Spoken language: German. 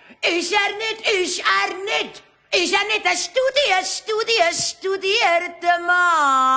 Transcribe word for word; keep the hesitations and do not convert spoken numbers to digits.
Ich er nicht, ich er nicht. Ich er nicht, der Studie, Studie, studierte Mann.